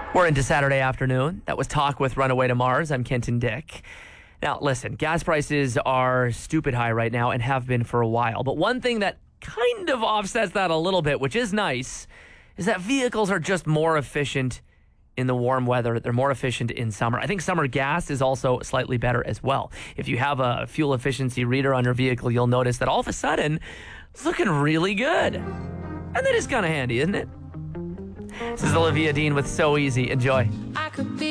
We're into Saturday afternoon. That was Talk with Runaway to Mars. I'm Kenton Dick. Now, listen, gas prices are stupid high right now and have been for a while. But one thing that kind of offsets that a little bit, which is nice, is that vehicles are just more efficient in the warm weather. They're more efficient in summer. I think summer gas is also slightly better as well. If you have a fuel efficiency reader on your vehicle, you'll notice that all of a sudden, it's looking really good. And that is kind of handy, isn't it? This is Olivia Dean with So Easy. Enjoy. I could be